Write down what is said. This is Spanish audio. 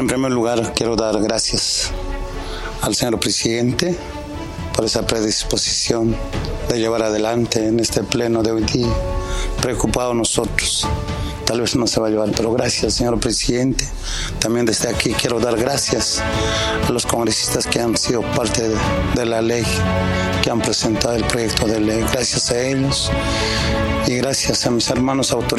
En primer lugar, quiero dar gracias al señor presidente por esa predisposición de llevar adelante en este pleno de hoy día. Preocupados nosotros, tal vez no se va a llevar, pero gracias, señor presidente. También desde aquí quiero dar gracias a los congresistas que han sido parte de la ley, que han presentado el proyecto de ley. Gracias a ellos y gracias a mis hermanos autoridades.